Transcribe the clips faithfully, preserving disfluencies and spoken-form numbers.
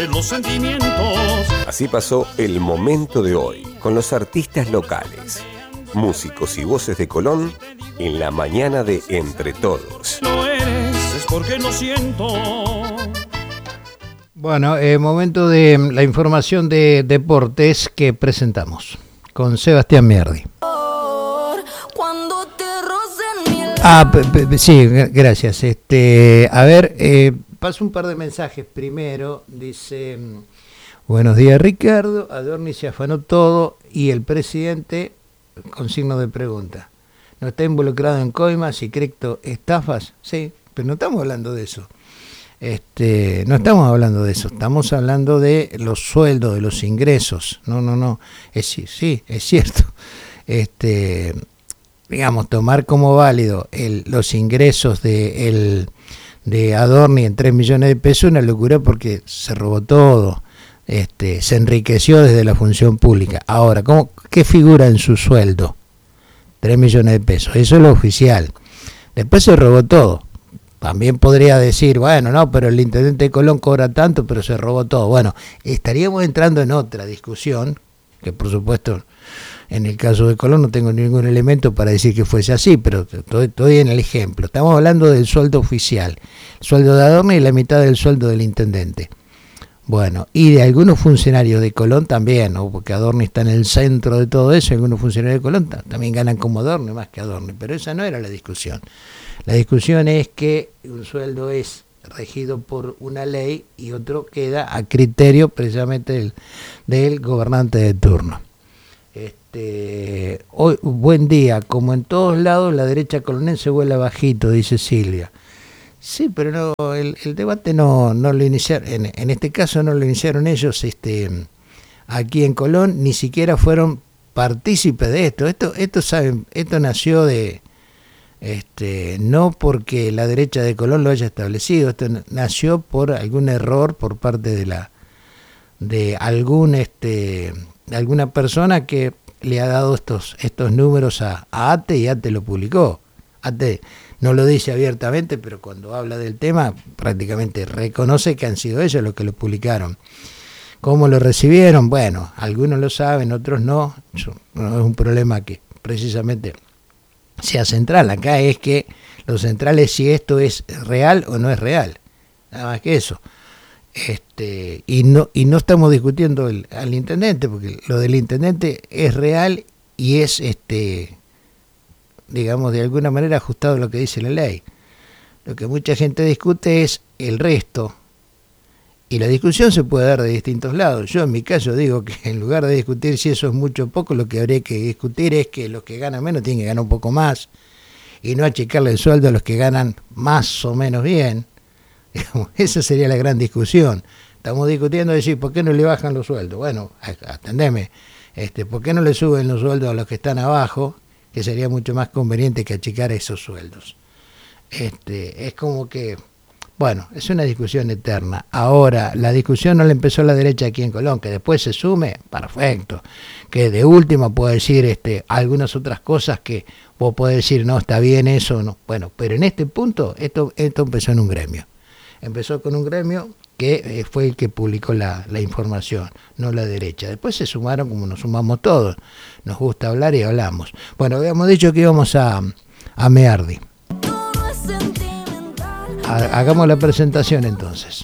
Los sentimientos. Así pasó el momento de hoy, con los artistas locales, músicos y voces de Colón, en la mañana de Entre Todos. No eres, es porque no siento. Bueno, eh, momento de la información de deportes que presentamos con Sebastián Mierdi. Ah, p- p- sí, gracias. Este, a ver, eh, paso un par de mensajes. Primero, dice, buenos días Ricardo, Adorni se afanó todo y el presidente, con signo de pregunta, ¿no está involucrado en coimas y cripto estafas? Sí, pero no estamos hablando de eso. Este, no estamos hablando de eso, estamos hablando de los sueldos, de los ingresos. No, no, no, es, sí, sí, es cierto. Este... digamos, tomar como válido el, los ingresos de, el, de Adorni en tres millones de pesos es una locura porque se robó todo, este, se enriqueció desde la función pública. Ahora, ¿cómo, ¿qué figura en su sueldo? tres millones de pesos, eso es lo oficial. Después se robó todo. También podría decir, bueno, no, pero el intendente de Colón cobra tanto, pero se robó todo. Bueno, estaríamos entrando en otra discusión, que por supuesto... en el caso de Colón no tengo ningún elemento para decir que fuese así, pero estoy, estoy en el ejemplo. Estamos hablando del sueldo oficial, el sueldo de Adorni y la mitad del sueldo del intendente. Bueno, y de algunos funcionarios de Colón también, ¿no? Porque Adorni está en el centro de todo eso, y algunos funcionarios de Colón también ganan como Adorni, más que Adorni, pero esa no era la discusión. La discusión es que un sueldo es regido por una ley y otro queda a criterio precisamente del, del gobernante de turno. Este, hoy, buen día, como en todos lados la derecha colonense vuela bajito, dice Silvia. Sí, pero no, el, el debate no, no lo iniciaron, en, en este caso no lo iniciaron ellos, este, aquí en Colón, ni siquiera fueron partícipes de esto. Esto, esto saben, esto nació de, este, no porque la derecha de Colón lo haya establecido, esto nació por algún error por parte de la, de algún, este, de alguna persona que le ha dado estos, estos números a, a ATE y ATE lo publicó. ATE no lo dice abiertamente, pero cuando habla del tema prácticamente reconoce que han sido ellos los que lo publicaron. ¿Cómo lo recibieron? Bueno, algunos lo saben, otros no. Eso no es un problema que precisamente sea central. Acá es que lo central es si esto es real o no es real. Nada más que eso. Este, y no y no estamos discutiendo el, al intendente, porque lo del intendente es real y es, este digamos, de alguna manera ajustado a lo que dice la ley. Lo que mucha gente discute es el resto, y la discusión se puede dar de distintos lados. Yo en mi caso digo que en lugar de discutir si eso es mucho o poco, lo que habría que discutir es que los que ganan menos tienen que ganar un poco más, y no achicarle el sueldo a los que ganan más o menos bien. Esa sería la gran discusión. Estamos discutiendo decir, ¿por qué no le bajan los sueldos? Bueno, atendeme, este, ¿por qué no le suben los sueldos a los que están abajo? Que sería mucho más conveniente que achicar esos sueldos. Este, es como que, bueno, es una discusión eterna. Ahora, la discusión no la empezó la derecha aquí en Colón, que después se sume, perfecto. Que de última puede decir este, algunas otras cosas que vos podés decir, no, está bien eso, no. Bueno, pero en este punto, esto, esto empezó en un gremio. Empezó con un gremio que eh, fue el que publicó la, la información, no la derecha. Después se sumaron como nos sumamos todos. Nos gusta hablar y hablamos. Bueno, habíamos dicho que íbamos a, a Meardi. Hagamos la presentación entonces.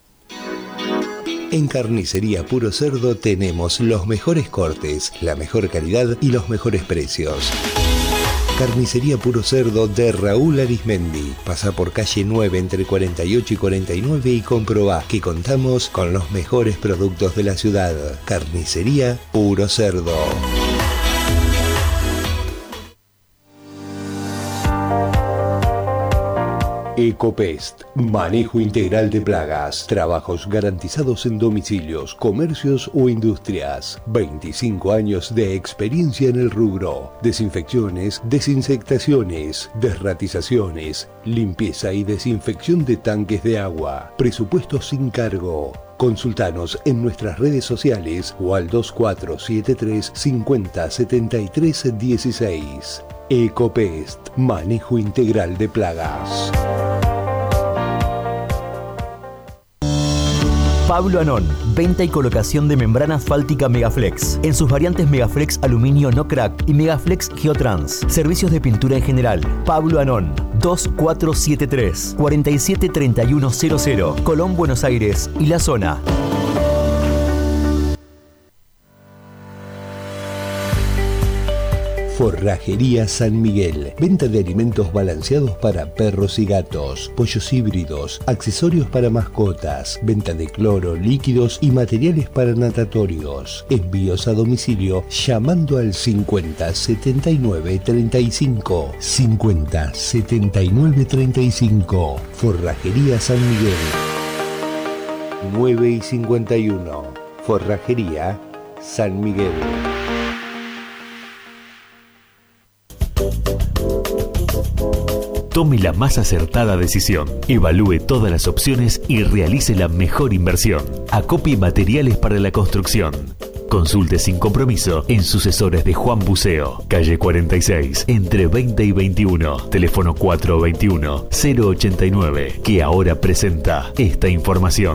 En Carnicería Puro Cerdo tenemos los mejores cortes, la mejor calidad y los mejores precios. Carnicería Puro Cerdo de Raúl Arismendi. Pasa por calle nueve entre cuarenta y ocho y cuarenta y nueve y comprobá que contamos con los mejores productos de la ciudad. Carnicería Puro Cerdo. Ecopest, manejo integral de plagas, trabajos garantizados en domicilios, comercios o industrias. veinticinco años de experiencia en el rubro. Desinfecciones, desinsectaciones, desratizaciones, limpieza y desinfección de tanques de agua. Presupuesto sin cargo. Consultanos en nuestras redes sociales o al dos cuatro siete tres cincuenta setenta y tres dieciséis. Ecopest, manejo integral de plagas. Pablo Anón, venta y colocación de membrana asfáltica Megaflex, en sus variantes Megaflex Aluminio No Crack y Megaflex Geotrans. Servicios de pintura en general. Pablo Anón, dos cuatro siete tres, cuatro siete tres uno cero cero, Colón, Buenos Aires y la zona. Forrajería San Miguel. Venta de alimentos balanceados para perros y gatos, pollos híbridos, accesorios para mascotas, venta de cloro, líquidos y materiales para natatorios. Envíos a domicilio llamando al cincuenta setenta y nueve treinta y cinco. cincuenta setenta y nueve treinta y cinco. Forrajería San Miguel. nueve y cincuenta y uno. Forrajería San Miguel. Tome la más acertada decisión, evalúe todas las opciones y realice la mejor inversión. Acopie materiales para la construcción. Consulte sin compromiso en Sucesores de Juan Buceo, calle cuarenta y seis, entre veinte y veintiuno, teléfono cuatro veintiuno cero ochenta y nueve, que ahora presenta esta información.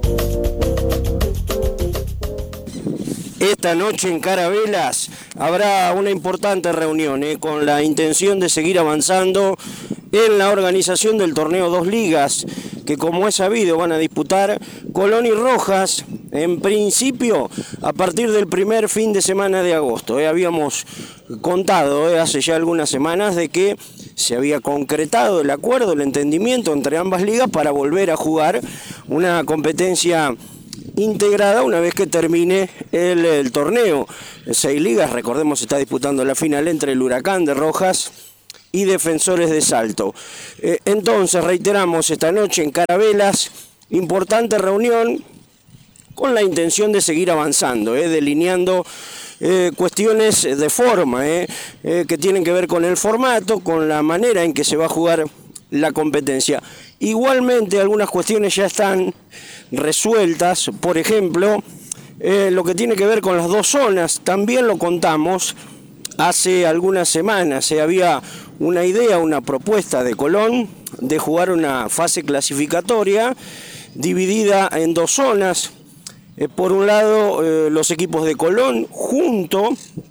Esta noche en Carabelas habrá una importante reunión eh, con la intención de seguir avanzando en la organización del torneo Dos Ligas, que como es sabido van a disputar Colón y Rojas, en principio a partir del primer fin de semana de agosto. Eh, habíamos contado eh, hace ya algunas semanas de que se había concretado el acuerdo, el entendimiento entre ambas ligas para volver a jugar una competencia integrada una vez que termine el, el torneo. Seis ligas, recordemos, se está disputando la final entre el Huracán de Rojas y Defensores de Salto. Eh, entonces, reiteramos, esta noche en Carabelas, importante reunión con la intención de seguir avanzando, eh, delineando eh, cuestiones de forma, eh, eh, que tienen que ver con el formato, con la manera en que se va a jugar la competencia. Igualmente, algunas cuestiones ya están resueltas, por ejemplo, eh, lo que tiene que ver con las dos zonas, también lo contamos hace algunas semanas. Se eh, había una idea, una propuesta de Colón de jugar una fase clasificatoria dividida en dos zonas. Eh, por un lado, eh, los equipos de Colón junto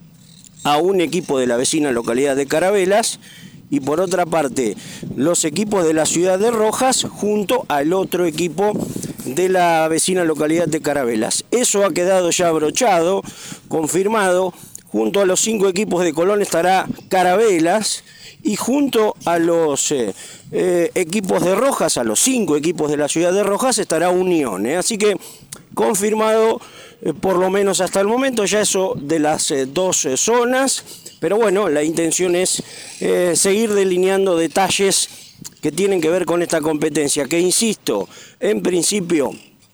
a un equipo de la vecina localidad de Carabelas, y por otra parte, los equipos de la ciudad de Rojas junto al otro equipo de la vecina localidad de Carabelas. Eso ha quedado ya abrochado, confirmado. Junto a los cinco equipos de Colón estará Carabelas y junto a los eh, eh, equipos de Rojas, a los cinco equipos de la ciudad de Rojas, estará Unión. ¿eh? Así que confirmado eh, por lo menos hasta el momento ya eso de las eh, dos eh, zonas. Pero bueno, la intención es eh, seguir delineando detalles que tienen que ver con esta competencia, que insisto, en principio,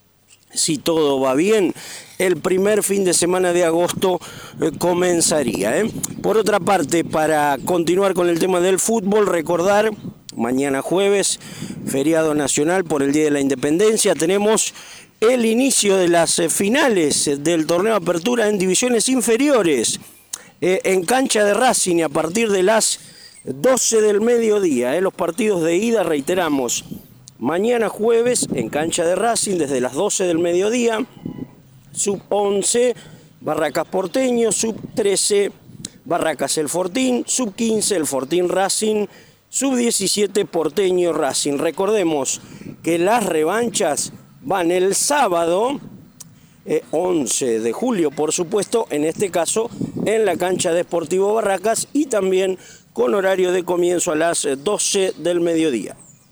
si todo va bien, el primer fin de semana de agosto eh, comenzaría. ¿eh? Por otra parte, para continuar con el tema del fútbol, recordar, mañana jueves, feriado nacional por el Día de la Independencia, tenemos el inicio de las eh, finales del torneo Apertura en divisiones inferiores. Eh, en cancha de Racing a partir de las doce del mediodía. Eh, los partidos de ida, reiteramos, mañana jueves en cancha de Racing desde las doce del mediodía. Sub once, Barracas Porteño. Sub trece, Barracas El Fortín. Sub quince, El Fortín Racing. Sub diecisiete, Porteño Racing. Recordemos que las revanchas van el sábado Eh, once de julio, por supuesto, en este caso en la cancha de Sportivo Barracas y también con horario de comienzo a las doce del mediodía.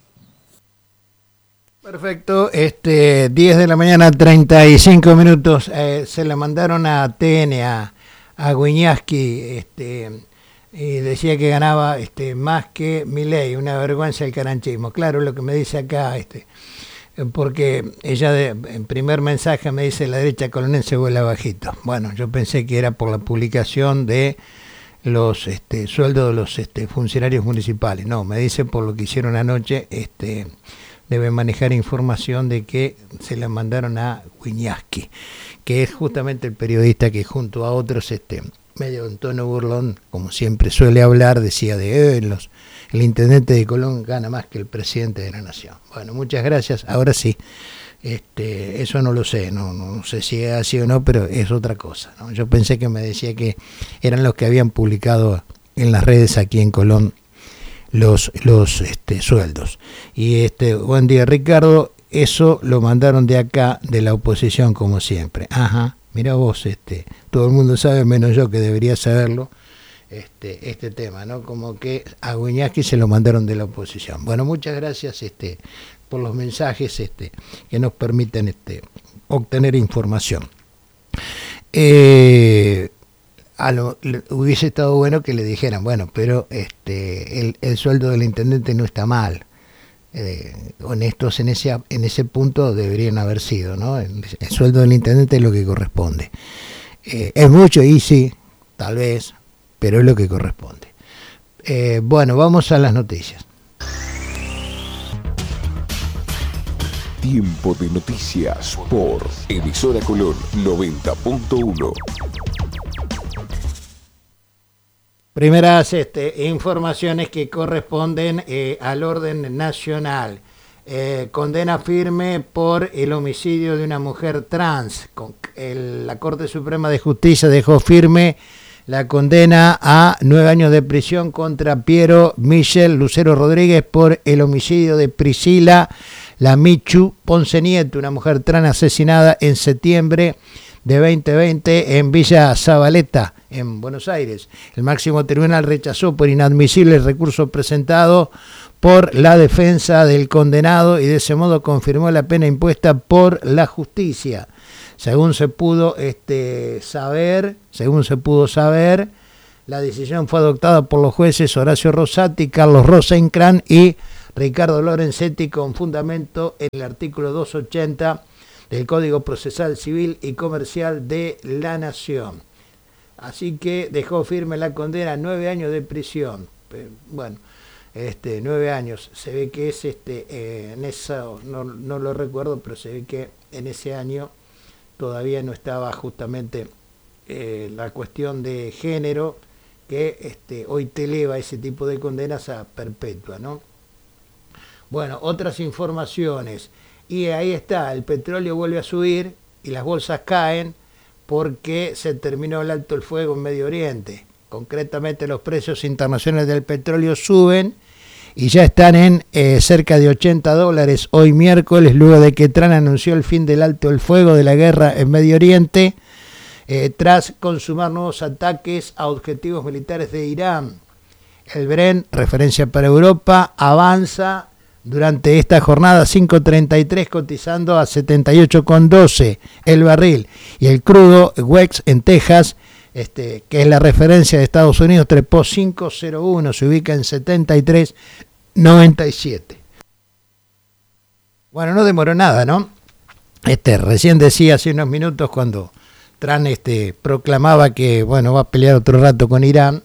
Perfecto, este diez de la mañana, treinta y cinco minutos, eh, se le mandaron a T N, a, a Wiñaski, este, y decía que ganaba este, más que Milei, una vergüenza el caranchismo. Claro, lo que me dice acá, este porque ella de, en primer mensaje me dice la derecha colonense vuela bajito. Bueno, yo pensé que era por la publicación de los este, sueldos de los este, funcionarios municipales. No, me dice por lo que hicieron anoche, este, deben manejar información de que se la mandaron a Wiñaski, que es justamente el periodista que junto a otros, este, medio en tono burlón, como siempre suele hablar, decía de eh, los el intendente de Colón gana más que el presidente de la nación. Bueno, muchas gracias. Ahora sí, Este, eso no lo sé, no, no sé si es así o no, pero es otra cosa, ¿no? Yo pensé que me decía que eran los que habían publicado en las redes aquí en Colón los, los este, sueldos. Y este, buen día Ricardo, eso lo mandaron de acá, de la oposición, como siempre. Ajá, mira vos, este, todo el mundo sabe, menos yo que debería saberlo, este, este tema, ¿no? Como que a Guiñasqui se lo mandaron de la oposición. Bueno, muchas gracias este, por los mensajes este, que nos permiten este, obtener información. Eh, a lo, le, hubiese estado bueno que le dijeran, bueno, pero este, el, el sueldo del intendente no está mal. Eh, honestos en ese en ese punto deberían haber sido, ¿no? El, el sueldo del intendente es lo que corresponde. Eh, es mucho y sí, tal vez, pero es lo que corresponde. Eh, bueno, vamos a las noticias. Tiempo de noticias por Emisora Colón noventa punto uno. Primeras este, informaciones que corresponden eh, al orden nacional. Eh, condena firme por el homicidio de una mujer trans. Con, el, la Corte Suprema de Justicia dejó firme la condena a nueve años de prisión contra Piero Michel Lucero Rodríguez por el homicidio de Priscila Lamichu Ponce Nieto, una mujer trans asesinada en septiembre de veinte veinte en Villa Zabaleta, en Buenos Aires. El máximo tribunal rechazó por inadmisible el recurso presentado por la defensa del condenado y de ese modo confirmó la pena impuesta por la justicia. Según se pudo este, saber, según se pudo saber, la decisión fue adoptada por los jueces Horacio Rosati, Carlos Rosencrantz y Ricardo Lorenzetti con fundamento en el artículo doscientos ochenta del Código Procesal Civil y Comercial de la Nación. Así que dejó firme la condena a nueve años de prisión. Bueno, este, nueve años. Se ve que es este, eh, en eso, no, no lo recuerdo, pero se ve que en ese año todavía no estaba justamente eh, la cuestión de género que este, hoy te eleva ese tipo de condenas a perpetua, ¿no? Bueno, otras informaciones. Y ahí está, el petróleo vuelve a subir y las bolsas caen porque se terminó el alto el fuego en Medio Oriente. Concretamente los precios internacionales del petróleo suben y ya están en eh, cerca de ochenta dólares hoy miércoles, luego de que Trump anunció el fin del alto el fuego de la guerra en Medio Oriente, eh, tras consumar nuevos ataques a objetivos militares de Irán. El Brent, referencia para Europa, avanza durante esta jornada cinco treinta y tres, cotizando a setenta y ocho con doce el barril. Y el crudo Wex en Texas, este, que es la referencia de Estados Unidos, trepó cinco cero uno, se ubica en setenta y tres noventa y siete. Bueno, no demoró nada, ¿no? Este, recién decía hace unos minutos cuando Trump este, proclamaba que bueno, va a pelear otro rato con Irán,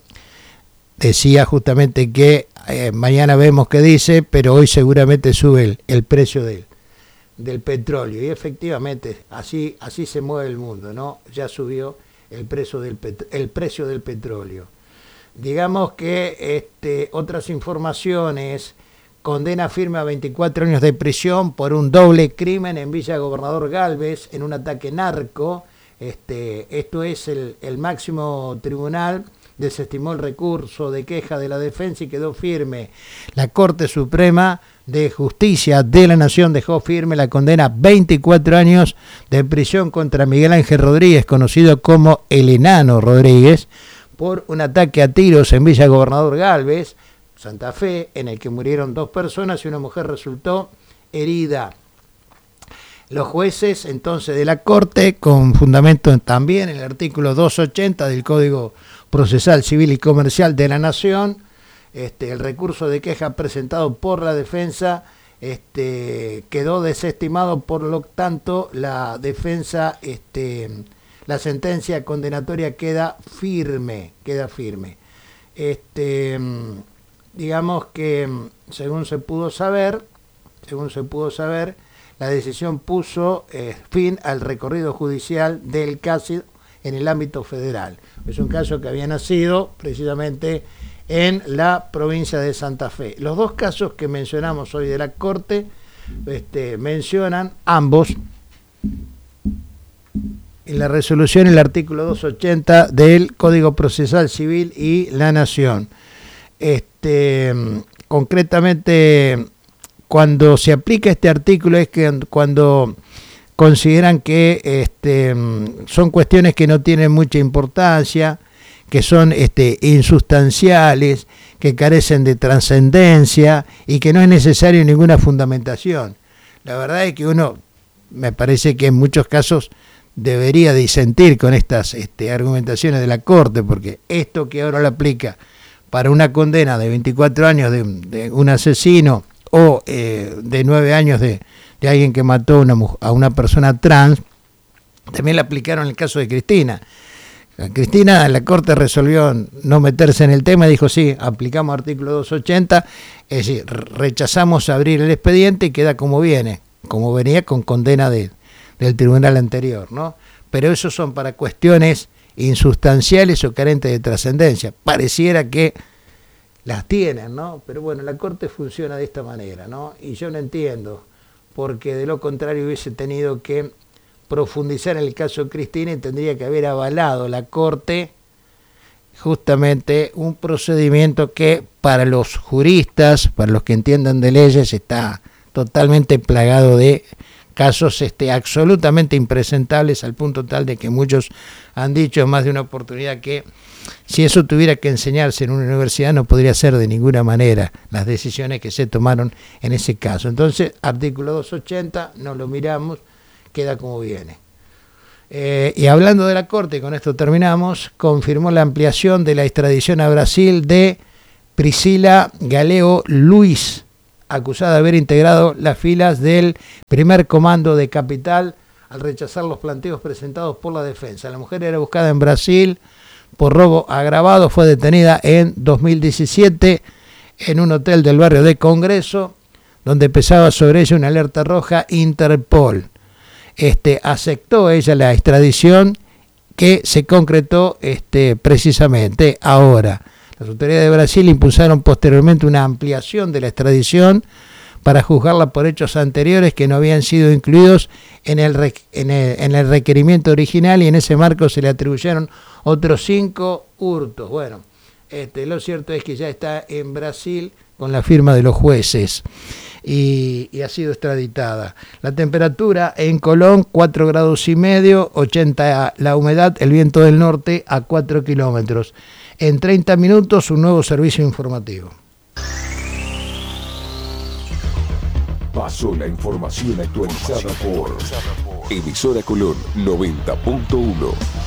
decía justamente que eh, mañana vemos qué dice, pero hoy seguramente sube el, el precio del, del petróleo. Y efectivamente, así, así se mueve el mundo, ¿no? Ya subió el precio del, pet- el precio del petróleo. Digamos que este, otras informaciones: condena firme a veinticuatro años de prisión por un doble crimen en Villa Gobernador Galvez en un ataque narco. Este, esto es el, el máximo tribunal. Desestimó el recurso de queja de la defensa y quedó firme. La Corte Suprema de Justicia de la Nación dejó firme la condena a veinticuatro años de prisión contra Miguel Ángel Rodríguez, conocido como el Enano Rodríguez, por un ataque a tiros en Villa Gobernador Galvez, Santa Fe, en el que murieron dos personas y una mujer resultó herida. Los jueces entonces de la Corte, con fundamento también en el artículo doscientos ochenta del Código Procesal Civil y Comercial de la Nación, este, el recurso de queja presentado por la defensa este, quedó desestimado, por lo tanto la defensa, este, la sentencia condenatoria queda firme, queda firme. Este, digamos que según se pudo saber, según se pudo saber, la decisión puso eh, fin al recorrido judicial del caso en el ámbito federal. Es un caso que había nacido precisamente en la provincia de Santa Fe. Los dos casos que mencionamos hoy de la Corte este, mencionan ambos en la resolución el artículo doscientos ochenta del Código Procesal Civil y la Nación. Este, concretamente, cuando se aplica este artículo es que cuando consideran que este, son cuestiones que no tienen mucha importancia, que son este, insustanciales, que carecen de trascendencia y que no es necesario ninguna fundamentación. La verdad es que uno, me parece que en muchos casos debería disentir con estas este, argumentaciones de la Corte, porque esto que ahora lo aplica para una condena de veinticuatro años de, de un asesino o eh, de nueve años de, de alguien que mató una, a una persona trans, también la aplicaron en el caso de Cristina. A Cristina, la Corte resolvió no meterse en el tema y dijo, sí, aplicamos artículo doscientos ochenta, es decir, rechazamos abrir el expediente y queda como viene, como venía con condena de, del tribunal anterior, ¿no? Pero eso son para cuestiones insustanciales o carentes de trascendencia. Pareciera que las tienen, ¿no? Pero bueno, la Corte funciona de esta manera, ¿no? Y yo no entiendo, porque de lo contrario hubiese tenido que profundizar en el caso de Cristina y tendría que haber avalado la Corte justamente un procedimiento que para los juristas, para los que entiendan de leyes, está totalmente plagado de casos este, absolutamente impresentables, al punto tal de que muchos han dicho en más de una oportunidad que si eso tuviera que enseñarse en una universidad no podría ser de ninguna manera las decisiones que se tomaron en ese caso. Entonces, artículo doscientos ochenta, no lo miramos, queda como viene. Eh, y hablando de la Corte, con esto terminamos, confirmó la ampliación de la extradición a Brasil de Priscila Galeo Luis, acusada de haber integrado las filas del primer comando de Capital al rechazar los planteos presentados por la defensa. La mujer era buscada en Brasil por robo agravado, fue detenida en dos mil diecisiete en un hotel del barrio de Congreso, donde pesaba sobre ella una alerta roja Interpol. Este, aceptó ella la extradición que se concretó este, precisamente ahora. Las autoridades de Brasil impulsaron posteriormente una ampliación de la extradición para juzgarla por hechos anteriores que no habían sido incluidos en el, en el, en el requerimiento original, y en ese marco se le atribuyeron otros cinco hurtos. Bueno, este, lo cierto es que ya está en Brasil con la firma de los jueces y, y ha sido extraditada. La temperatura en Colón, cuatro grados y medio, ochenta la humedad, el viento del norte a cuatro kilómetros. En treinta minutos, un nuevo servicio informativo. Pasó la información actualizada por Emisora Colón noventa punto uno.